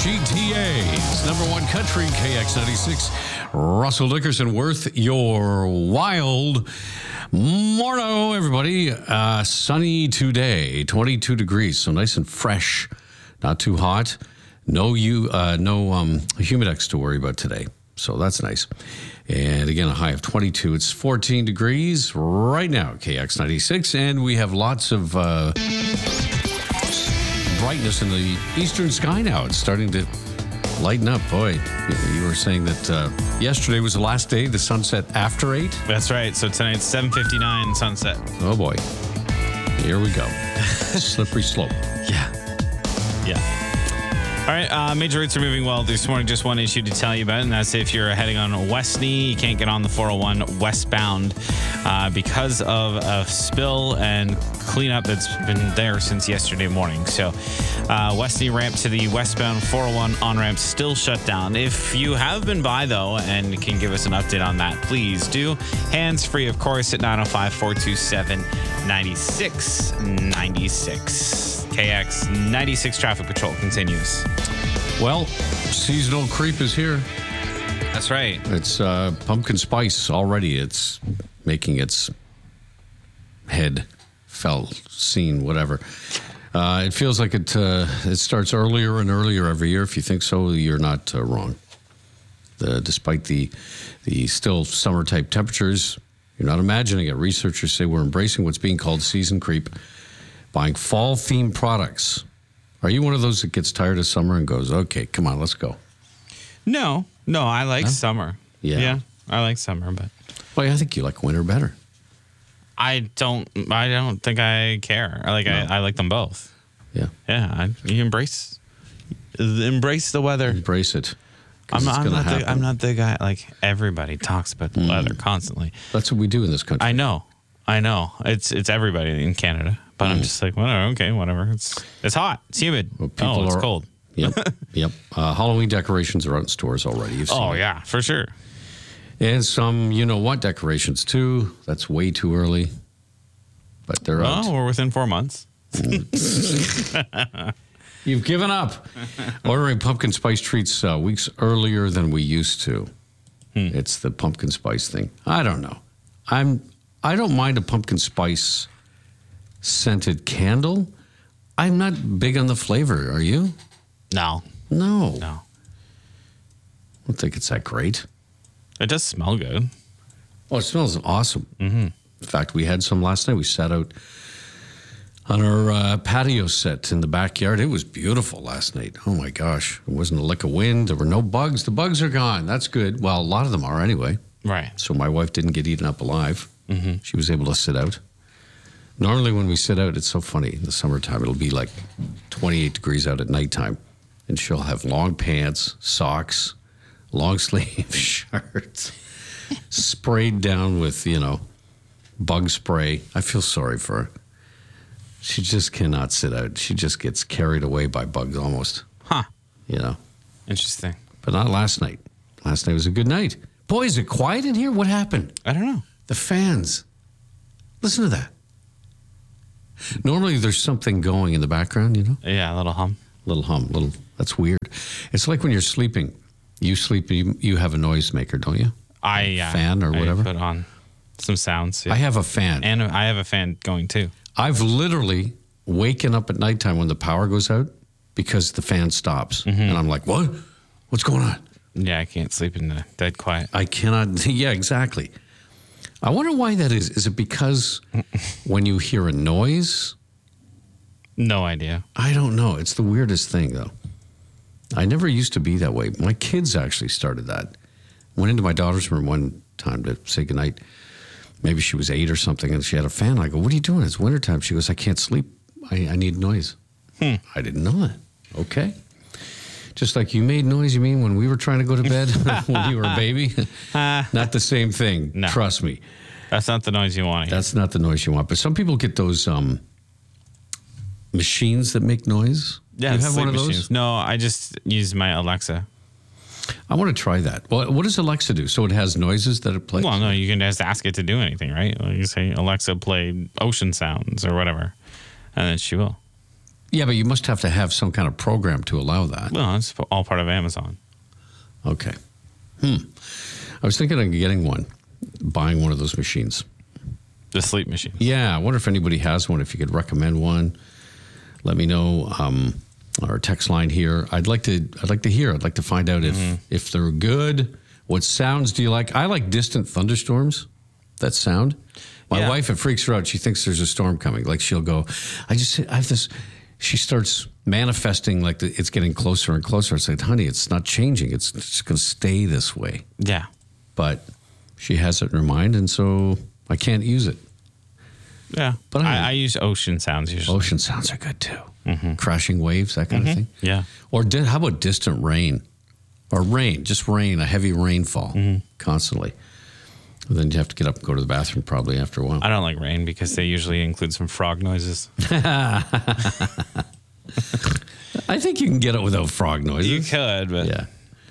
GTA's number one country, KX96. Russell Dickerson, Worth Your Wild. Morning, everybody. Sunny today, 22 degrees, so nice and fresh. Not too hot. No humidex to worry about today, so that's nice. And again, a high of 22. It's 14 degrees right now, KX96, and we have lots of brightness in the eastern sky now. It's starting to lighten up. Boy, you were saying that yesterday was the last day, the sunset after 8? That's right. So tonight's 7:59 sunset. Oh, boy. Here we go. Slippery slope. Yeah. All right, major routes are moving well this morning. Just one issue to tell you about, and that's if you're heading on Westney, you can't get on the 401 westbound because of a spill and cleanup that's been there since yesterday morning. So Westney ramp to the westbound 401 on-ramp still shut down. If you have been by, though, and can give us an update on that, please do. Hands-free, of course, at 905-427-9696. KX 96 traffic patrol continues. Well, seasonal creep is here. That's right. It's pumpkin spice already. It's making its head seen, whatever. It feels like it starts earlier and earlier every year. If you think so, you're not wrong. Despite the still summer-type temperatures, you're not imagining it. Researchers say we're embracing what's being called season creep, buying fall-themed products. Are you one of those that gets tired of summer and goes, okay, come on, let's go? No, I like summer. Yeah, I like summer, but well, I think you like winter better. I don't think I care. I like them both. Yeah. You embrace the weather. Embrace it. I'm not the guy. Like, everybody talks about the weather constantly. That's what we do in this country. I know. It's everybody in Canada, but I'm just like, whatever. Okay, whatever. It's hot. It's humid. Well, it's cold. Yep. Halloween decorations are out in stores already. You've seen it. Yeah, for sure. And some, decorations too. That's way too early, but they're out. Oh, we're within 4 months. You've given up. Ordering pumpkin spice treats weeks earlier than we used to. It's the pumpkin spice thing. I don't know. I don't mind a pumpkin spice scented candle. I'm not big on the flavor. Are you? No. I don't think it's that great. It does smell good. Oh, it smells awesome. Mm-hmm. In fact, we had some last night. We sat out on our patio set in the backyard. It was beautiful last night. Oh, my gosh. There wasn't a lick of wind. There were no bugs. The bugs are gone. That's good. Well, a lot of them are anyway. Right. So my wife didn't get eaten up alive. Mm-hmm. She was able to sit out. Normally when we sit out, it's so funny. In the summertime, it'll be like 28 degrees out at nighttime. And she'll have long pants, socks, long sleeve shirts, sprayed down with, bug spray. I feel sorry for her. She just cannot sit out. She just gets carried away by bugs almost. Huh. Interesting. Interesting. But not last night. Last night was a good night. Boy, is it quiet in here? What happened? I don't know. The fans. Listen to that. Normally there's something going in the background, Yeah, a little hum. That's weird. It's like when you're sleeping. You sleep, you have a noisemaker, don't you? Fan or whatever? I put on some sounds. Yeah. I have a fan. And I have a fan going too. I've literally waken up at nighttime when the power goes out because the fan stops. Mm-hmm. And I'm like, what? What's going on? Yeah, I can't sleep in the dead quiet. I cannot. Yeah, exactly. I wonder why that is. Is it because when you hear a noise? No idea. I don't know. It's the weirdest thing, though. I never used to be that way. My kids actually started that. Went into my daughter's room one time to say goodnight. Maybe she was 8 or something, and she had a fan. I go, what are you doing? It's wintertime. She goes, I can't sleep. I need noise. I didn't know that. Okay. Just like you made noise, you mean, when we were trying to go to bed when you were a baby? Not the same thing. No. Trust me. That's not the noise you want. That's not the noise you want. But some people get those machines that make noise. Yeah, you have one of those? Machines. No, I just use my Alexa. I want to try that. Well, what does Alexa do? So it has noises that it plays? Well, no, you can just ask it to do anything, right? Like you say, Alexa, play ocean sounds or whatever, and then she will. Yeah, but you must have to have some kind of program to allow that. Well, it's all part of Amazon. Okay. I was thinking of buying one of those machines. The sleep machine. Yeah, I wonder if anybody has one. If you could recommend one, let me know. Our text line here. I'd like to hear. I'd like to find out if they're good. What sounds do you like? I like distant thunderstorms. That sound. My wife, it freaks her out. She thinks there's a storm coming. Like she'll go, I have this. She starts manifesting like it's getting closer and closer. It's like, honey, it's not changing. It's just going to stay this way. Yeah. But she has it in her mind, and so I can't use it. Yeah. But I use ocean sounds usually. Ocean sounds are good too. Crashing waves, that kind of thing. Yeah. Or how about distant rain? Or rain, just rain, a heavy rainfall constantly. And then you have to get up and go to the bathroom probably after a while. I don't like rain because they usually include some frog noises. I think you can get it without frog noises. You could, but... Yeah.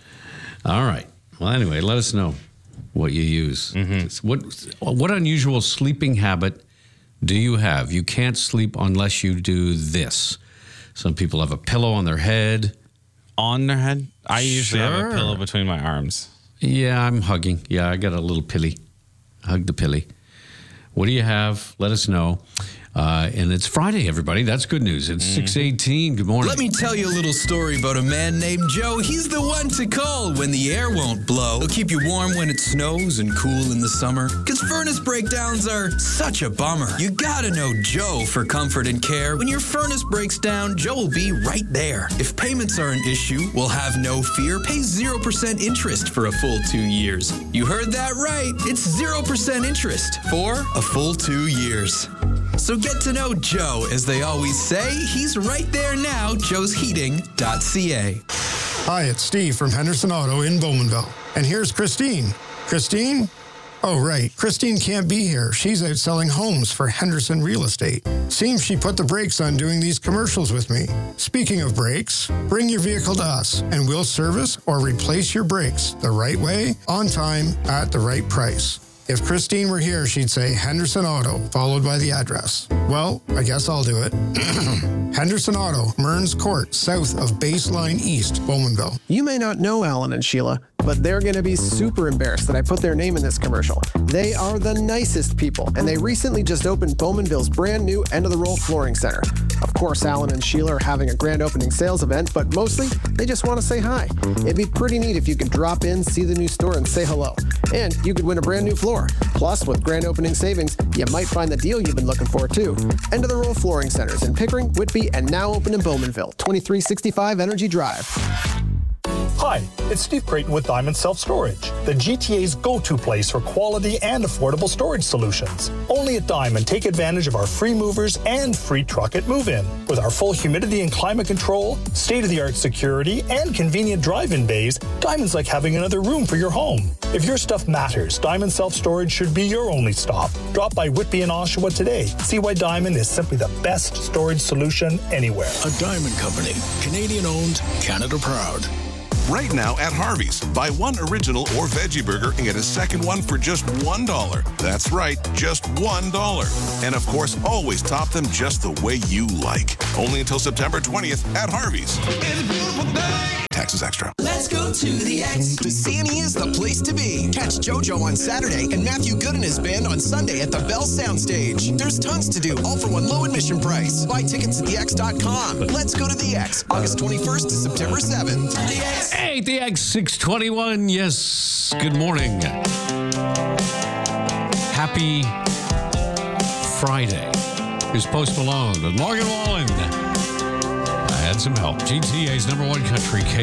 All right. Well, anyway, let us know what you use. What unusual sleeping habit do you have? You can't sleep unless you do this. Some people have a pillow on their head. On their head? I usually have a Sure. pillow between my arms. Yeah, I'm hugging. Yeah, I got a little pilly. Hug the pilly. What do you have? Let us know. And it's Friday, everybody. That's good news. It's 6:18. Good morning. Let me tell you a little story about a man named Joe. He's the one to call when the air won't blow. He'll keep you warm when it snows and cool in the summer. Because furnace breakdowns are such a bummer. You gotta know Joe for comfort and care. When your furnace breaks down, Joe will be right there. If payments are an issue, we'll have no fear. Pay 0% interest for a full 2 years. You heard that right. It's 0% interest for a full 2 years. So get to know Joe. As they always say, he's right there now, joesheating.ca. Hi, it's Steve from Henderson Auto in Bowmanville. And here's Christine. Christine? Oh, right. Christine can't be here. She's out selling homes for Henderson Real Estate. Seems she put the brakes on doing these commercials with me. Speaking of brakes, bring your vehicle to us and we'll service or replace your brakes the right way, on time, at the right price. If Christine were here, she'd say Henderson Auto, followed by the address. Well, I guess I'll do it. Henderson Auto, Mearns Court, south of Baseline East, Bowmanville. You may not know Alan and Sheila, but they're going to be super embarrassed that I put their name in this commercial. They are the nicest people, and they recently just opened Bowmanville's brand new End of the Roll Flooring Center. Of course, Alan and Sheila are having a grand opening sales event, but mostly they just want to say hi. It'd be pretty neat if you could drop in, see the new store, and say hello. And you could win a brand new floor. Plus, with grand opening savings, you might find the deal you've been looking for, too. End of the Roll Flooring Centers in Pickering, Whitby, and now open in Bowmanville, 2365 Energy Drive. Hi, it's Steve Creighton with Diamond Self Storage, the GTA's go-to place for quality and affordable storage solutions. Only at Diamond, take advantage of our free movers and free truck at move-in. With our full humidity and climate control, state-of-the-art security, and convenient drive-in bays, Diamond's like having another room for your home. If your stuff matters, Diamond Self Storage should be your only stop. Drop by Whitby and Oshawa today. See why Diamond is simply the best storage solution anywhere. A Diamond Company, Canadian-owned, Canada proud. Right now at Harvey's, buy one original or veggie burger and get a second one for just $1. That's right, just $1. And of course, always top them just the way you like. Only until September 20th at Harvey's. It's a beautiful day. Taxes extra. Let's go to the X. Sandy is the place to be. Catch JoJo on Saturday and Matthew Good and his band on Sunday at the Bell Soundstage. There's tons to do, all for one low admission price. Buy tickets at thex.com. Let's go to the X, August 21st to September 7th. The X. Hey, the X621. Yes. Good morning. Happy Friday. Here's Post Malone with Morgan Wallen. I had some help. GTA's #1 country.